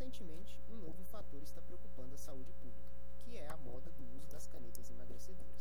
recentemente, um novo fator está preocupando a saúde pública, que é a moda do uso das canetas emagrecedoras.